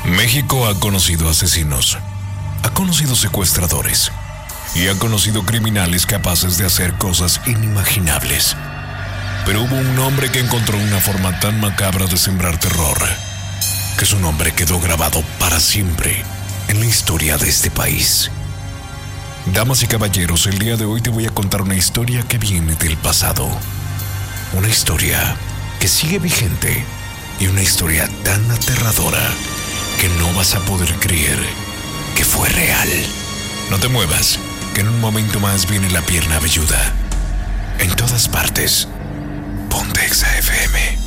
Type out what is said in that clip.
México ha conocido asesinos, ha conocido secuestradores y ha conocido criminales capaces de hacer cosas inimaginables. Pero hubo un hombre que encontró una forma tan macabra de sembrar terror, que su nombre quedó grabado para siempre en la historia de este país. Damas y caballeros, el día de hoy te voy a contar una historia que viene del pasado. Una historia que sigue vigente y una historia tan aterradora que no vas a poder creer que fue real. No te muevas, que en un momento más viene la pierna velluda. En todas partes, Ponte Exa FM.